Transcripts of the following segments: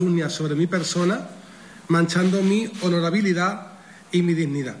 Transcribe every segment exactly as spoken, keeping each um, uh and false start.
sobre mi persona, manchando mi honorabilidad y mi dignidad.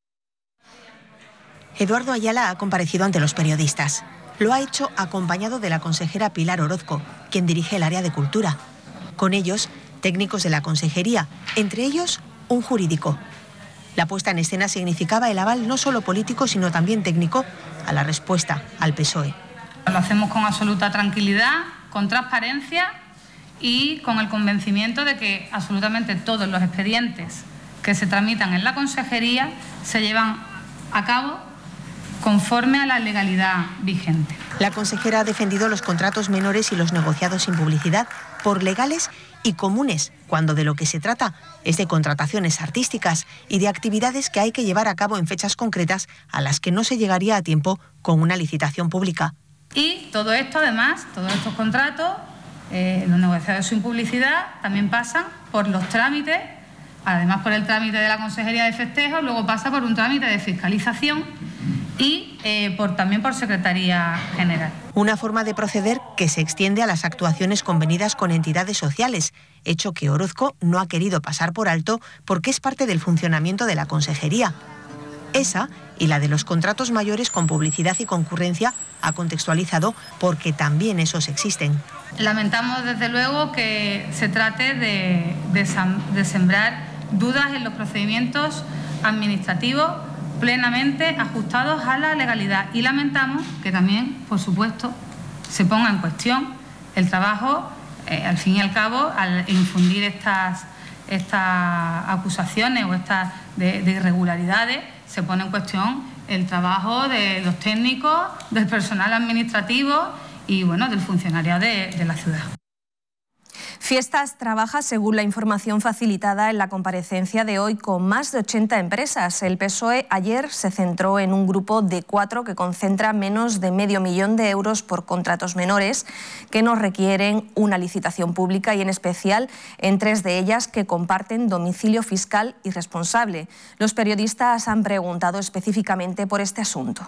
Eduardo Ayala ha comparecido ante los periodistas. Lo ha hecho acompañado de la consejera Pilar Orozco, quien dirige el área de Cultura. Con ellos, técnicos de la consejería, entre ellos un jurídico. La puesta en escena significaba el aval no solo político, sino también técnico a la respuesta al P S O E. Lo hacemos con absoluta tranquilidad, con transparencia y con el convencimiento de que absolutamente todos los expedientes que se tramitan en la consejería se llevan a cabo conforme a la legalidad vigente. La consejera ha defendido los contratos menores y los negociados sin publicidad por legales y comunes, cuando de lo que se trata es de contrataciones artísticas y de actividades que hay que llevar a cabo en fechas concretas a las que no se llegaría a tiempo con una licitación pública. Y todo esto, además, todos estos contratos, eh, los negociados sin publicidad, también pasan por los trámites, además por el trámite de la Consejería de Festejos, luego pasa por un trámite de fiscalización y eh, por, también por Secretaría General. Una forma de proceder que se extiende a las actuaciones convenidas con entidades sociales, hecho que Orozco no ha querido pasar por alto porque es parte del funcionamiento de la consejería. Esa y la de los contratos mayores con publicidad y concurrencia ha contextualizado porque también esos existen. Lamentamos desde luego que se trate de, de, de sembrar dudas en los procedimientos administrativos plenamente ajustados a la legalidad y lamentamos que también, por supuesto, se ponga en cuestión el trabajo, eh, al fin y al cabo, al infundir estas, estas acusaciones o estas de, de irregularidades, se pone en cuestión el trabajo de los técnicos, del personal administrativo y, bueno, del funcionariado de, de la ciudad. Fiestas trabaja, según la información facilitada en la comparecencia de hoy, con más de ochenta empresas. El P S O E ayer se centró en un grupo de cuatro que concentra menos de medio millón de euros por contratos menores que no requieren una licitación pública y en especial en tres de ellas que comparten domicilio fiscal y responsable. Los periodistas han preguntado específicamente por este asunto.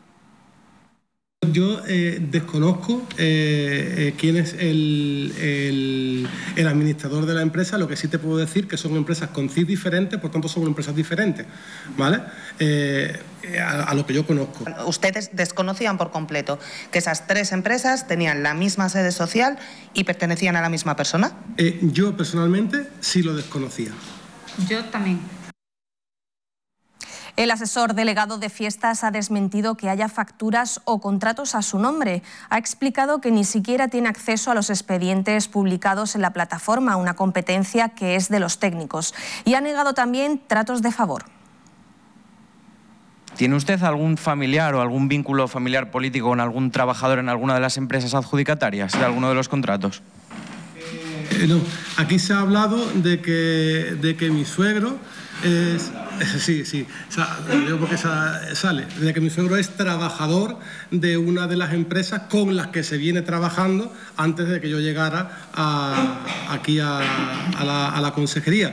Yo eh, desconozco eh, eh, quién es el, el, el administrador de la empresa. Lo que sí te puedo decir que son empresas con C I F diferentes, por tanto son empresas diferentes, ¿vale? Eh, a, a lo que yo conozco. Ustedes desconocían por completo que esas tres empresas tenían la misma sede social y pertenecían a la misma persona. Eh, yo personalmente sí lo desconocía. Yo también. El asesor delegado de Fiestas ha desmentido que haya facturas o contratos a su nombre. Ha explicado que ni siquiera tiene acceso a los expedientes publicados en la plataforma, una competencia que es de los técnicos. Y ha negado también tratos de favor. ¿Tiene usted algún familiar o algún vínculo familiar político con algún trabajador en alguna de las empresas adjudicatarias de alguno de los contratos? Eh, no, aquí se ha hablado de que, de que mi suegro es... Sí, sí, o sea, digo porque sale, de que mi suegro es trabajador de una de las empresas con las que se viene trabajando antes de que yo llegara a, aquí a, a, la, a la consejería.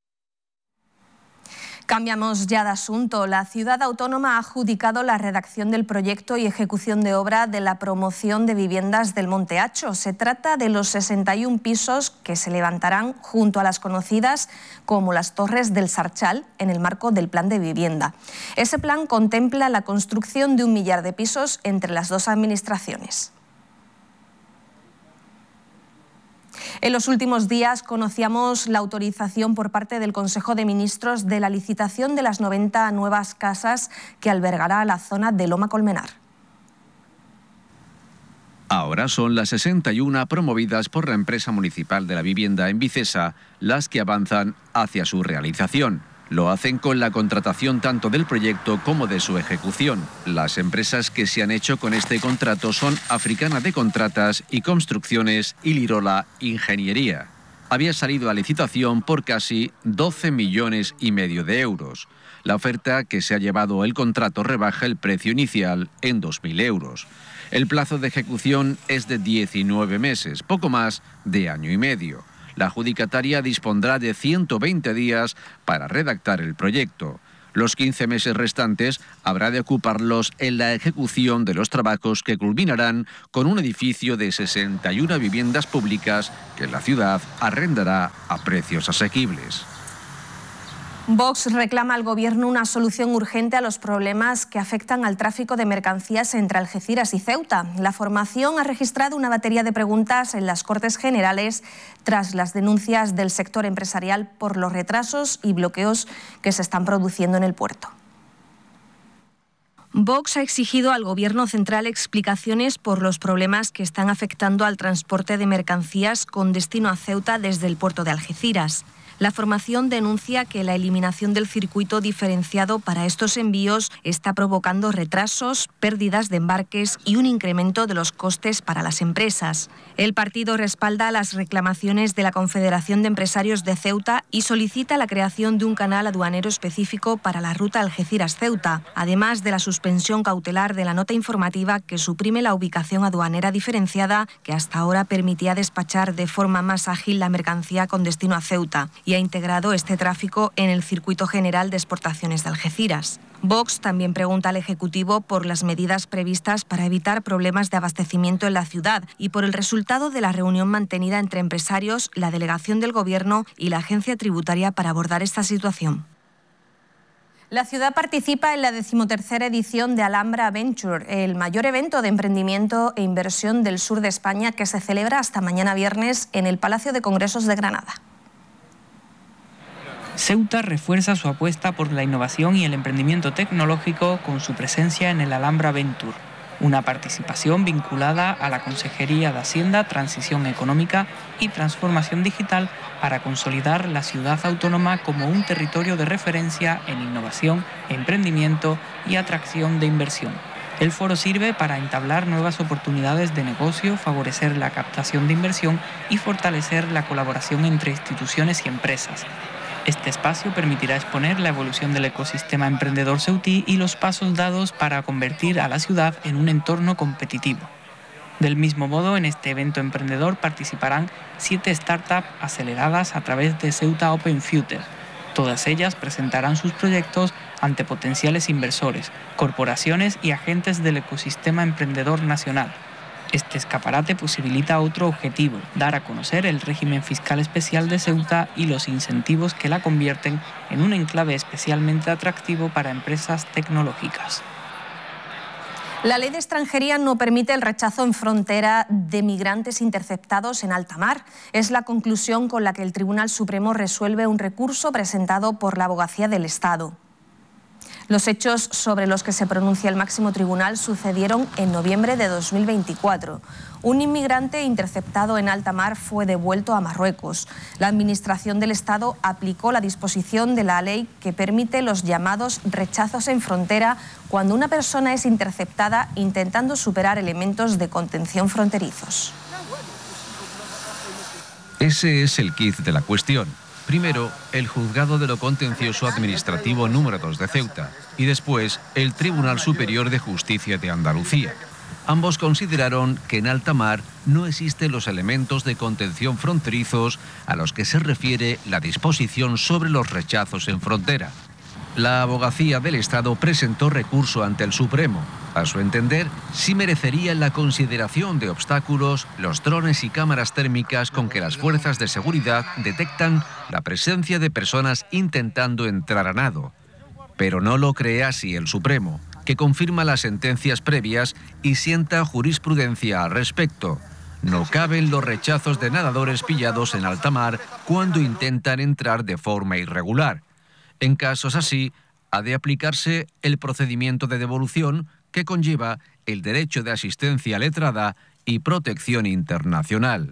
Cambiamos ya de asunto. La ciudad autónoma ha adjudicado la redacción del proyecto y ejecución de obra de la promoción de viviendas del Monte Acho. Se trata de los sesenta y un pisos que se levantarán junto a las conocidas como las Torres del Sarchal en el marco del plan de vivienda. Ese plan contempla la construcción de un millar de pisos entre las dos administraciones. En los últimos días conocíamos la autorización por parte del Consejo de Ministros de la licitación de las noventa nuevas casas que albergará la zona de Loma Colmenar. Ahora son las sesenta y una promovidas por la empresa municipal de la vivienda en Vicesa las que avanzan hacia su realización. Lo hacen con la contratación tanto del proyecto como de su ejecución. Las empresas que se han hecho con este contrato son Africana de Contratas y Construcciones y Lirola Ingeniería. Había salido a licitación por casi doce millones y medio de euros. La oferta que se ha llevado el contrato rebaja el precio inicial en dos mil euros. El plazo de ejecución es de diecinueve meses, poco más de año y medio. La adjudicataria dispondrá de ciento veinte días para redactar el proyecto. Los quince meses restantes habrá de ocuparlos en la ejecución de los trabajos que culminarán con un edificio de sesenta y una viviendas públicas que la ciudad arrendará a precios asequibles. Vox reclama al Gobierno una solución urgente a los problemas que afectan al tráfico de mercancías entre Algeciras y Ceuta. La formación ha registrado una batería de preguntas en las Cortes Generales tras las denuncias del sector empresarial por los retrasos y bloqueos que se están produciendo en el puerto. Vox ha exigido al Gobierno central explicaciones por los problemas que están afectando al transporte de mercancías con destino a Ceuta desde el puerto de Algeciras. La formación denuncia que la eliminación del circuito diferenciado para estos envíos está provocando retrasos, pérdidas de embarques y un incremento de los costes para las empresas. El partido respalda las reclamaciones de la Confederación de Empresarios de Ceuta y solicita la creación de un canal aduanero específico para la ruta Algeciras-Ceuta, además de la suspensión cautelar de la nota informativa que suprime la ubicación aduanera diferenciada que hasta ahora permitía despachar de forma más ágil la mercancía con destino a Ceuta, y ha integrado este tráfico en el Circuito General de Exportaciones de Algeciras. Vox también pregunta al Ejecutivo por las medidas previstas para evitar problemas de abastecimiento en la ciudad y por el resultado de la reunión mantenida entre empresarios, la delegación del Gobierno y la Agencia Tributaria para abordar esta situación. La ciudad participa en la decimotercera edición de Alhambra Venture, el mayor evento de emprendimiento e inversión del sur de España que se celebra hasta mañana viernes en el Palacio de Congresos de Granada. Ceuta refuerza su apuesta por la innovación y el emprendimiento tecnológico con su presencia en el Alhambra Venture, una participación vinculada a la Consejería de Hacienda, Transición Económica y Transformación Digital para consolidar la ciudad autónoma como un territorio de referencia en innovación, emprendimiento y atracción de inversión. El foro sirve para entablar nuevas oportunidades de negocio, favorecer la captación de inversión y fortalecer la colaboración entre instituciones y empresas. Este espacio permitirá exponer la evolución del ecosistema emprendedor ceutí y los pasos dados para convertir a la ciudad en un entorno competitivo. Del mismo modo, en este evento emprendedor participarán siete startups aceleradas a través de Ceuta Open Future. Todas ellas presentarán sus proyectos ante potenciales inversores, corporaciones y agentes del ecosistema emprendedor nacional. Este escaparate posibilita otro objetivo, dar a conocer el régimen fiscal especial de Ceuta y los incentivos que la convierten en un enclave especialmente atractivo para empresas tecnológicas. La ley de extranjería no permite el rechazo en frontera de migrantes interceptados en alta mar. Es la conclusión con la que el Tribunal Supremo resuelve un recurso presentado por la Abogacía del Estado. Los hechos sobre los que se pronuncia el máximo tribunal sucedieron en noviembre de dos mil veinticuatro. Un inmigrante interceptado en alta mar fue devuelto a Marruecos. La Administración del Estado aplicó la disposición de la ley que permite los llamados rechazos en frontera cuando una persona es interceptada intentando superar elementos de contención fronterizos. Ese es el quid de la cuestión. Primero, el Juzgado de lo Contencioso Administrativo número dos de Ceuta y después el Tribunal Superior de Justicia de Andalucía. Ambos consideraron que en alta mar no existen los elementos de contención fronterizos a los que se refiere la disposición sobre los rechazos en frontera. La Abogacía del Estado presentó recurso ante el Supremo. A su entender, sí merecerían la consideración de obstáculos los drones y cámaras térmicas con que las fuerzas de seguridad detectan la presencia de personas intentando entrar a nado. Pero no lo cree así el Supremo, que confirma las sentencias previas y sienta jurisprudencia al respecto. No caben los rechazos de nadadores pillados en alta mar cuando intentan entrar de forma irregular. En casos así, ha de aplicarse el procedimiento de devolución que conlleva el derecho de asistencia letrada y protección internacional.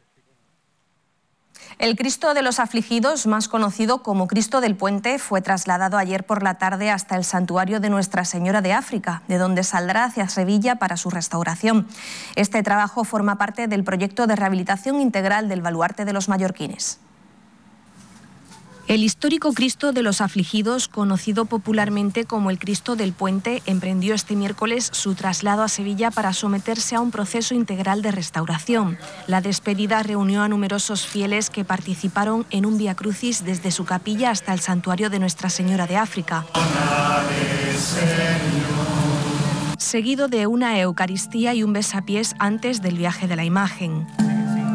El Cristo de los Afligidos, más conocido como Cristo del Puente, fue trasladado ayer por la tarde hasta el santuario de Nuestra Señora de África, de donde saldrá hacia Sevilla para su restauración. Este trabajo forma parte del proyecto de rehabilitación integral del Baluarte de los Mallorquines. El histórico Cristo de los Afligidos, conocido popularmente como el Cristo del Puente, emprendió este miércoles su traslado a Sevilla para someterse a un proceso integral de restauración. La despedida reunió a numerosos fieles que participaron en un Vía Crucis desde su capilla hasta el santuario de Nuestra Señora de África, seguido de una Eucaristía y un besapiés antes del viaje de la imagen.